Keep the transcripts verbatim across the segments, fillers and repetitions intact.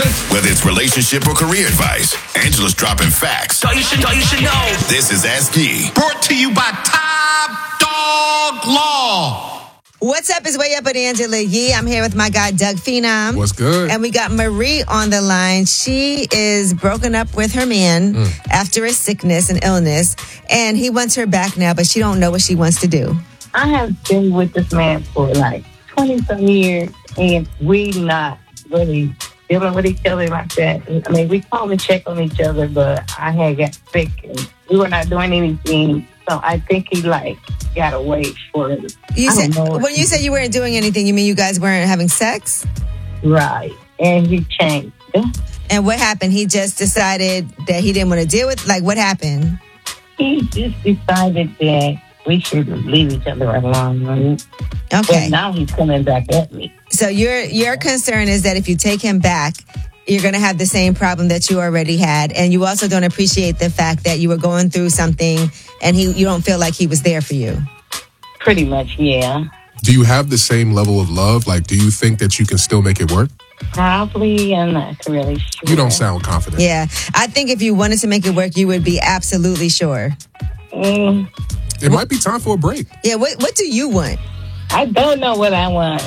Whether it's relationship or career advice, Angela's dropping facts. All you should, all you should know. This is Ask Yee. Brought to you by Top Dog Law. What's up? It's Way Up with Angela Yee. I'm here with my guy, Doug Phenom. What's good? And we got Marie on the line. She is broken up with her man mm. after a sickness and illness, and he wants her back now, but she don't know what she wants to do. I have been with this man for like twenty-some years, and we not really dealing with each other like that. I mean, we call and check on each other, but I had got sick, and we were not doing anything. So I think he like got away for it. You said, when you said you weren't doing anything, you mean you guys weren't having sex? Right. And he changed. And what happened? He just decided that he didn't want to deal with, like, what happened? He just decided that we should leave each other alone. Right? Okay. But now he's coming back at me. So your your concern is that if you take him back, you're going to have the same problem that you already had. And you also don't appreciate the fact that you were going through something and he you don't feel like he was there for you. Pretty much, yeah. Do you have the same level of love? Like, do you think that you can still make it work? Probably. I'm not really sure. You don't sound confident. Yeah. I think if you wanted to make it work, you would be absolutely sure. Mm. It might be time for a break. Yeah. What, what do you want? I don't know what I want.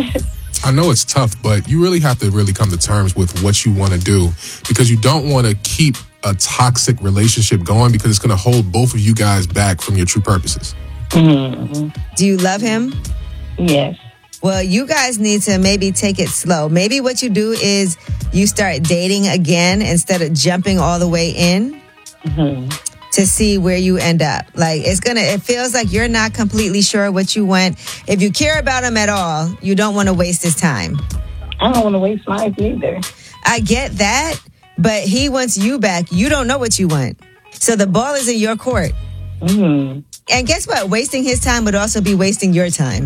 I know it's tough, but you really have to really come to terms with what you want to do, because you don't want to keep a toxic relationship going, because it's going to hold both of you guys back from your true purposes. Mm-hmm. Do you love him? Yes. Well, you guys need to maybe take it slow. Maybe what you do is you start dating again instead of jumping all the way in. Mm-hmm. To see where you end up. Like, it's gonna, it feels like you're not completely sure what you want. If you care about him at all, you don't want to waste his time. I don't want to waste mine either. I get that, but he wants you back. You don't know what you want. So the ball is in your court. Mm-hmm. And guess what? Wasting his time would also be wasting your time.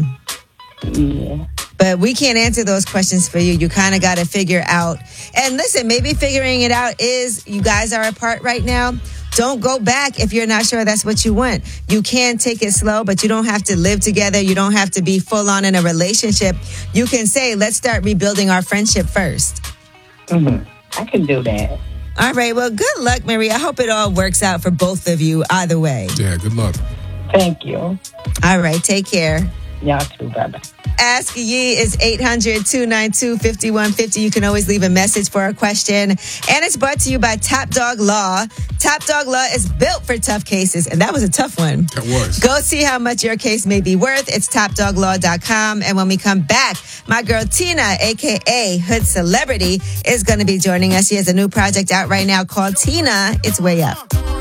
Yeah. But we can't answer those questions for you. You kind of got to figure out. And listen, maybe figuring it out is you guys are apart right now. Don't go back if you're not sure that's what you want. You can take it slow, but you don't have to live together. You don't have to be full on in a relationship. You can say, let's start rebuilding our friendship first. Mm-hmm. I can do that. All right. Well, good luck, Marie. I hope it all works out for both of you either way. Yeah, good luck. Thank you. All right. Take care. Y'all too. Bye-bye. Ask Yee is eight hundred, two nine two, five one five zero. You can always leave a message for a question. And it's brought to you by Top Dog Law. Top Dog Law is built for tough cases. And that was a tough one. That was. Go see how much your case may be worth. It's top dog law dot com. And when we come back, my girl Tina, a k a. Hood Celebrity, is going to be joining us. She has a new project out right now called Tina, It's Way Up.